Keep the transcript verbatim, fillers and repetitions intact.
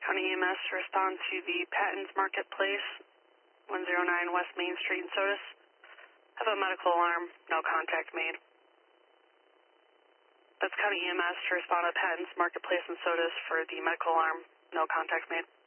County E M S to respond to the Patton's Marketplace, one oh nine West Main Street in Sodus. Have a medical alarm, no contact made. That's County E M S to respond to Patton's Marketplace in Sodus for the medical alarm, no contact made.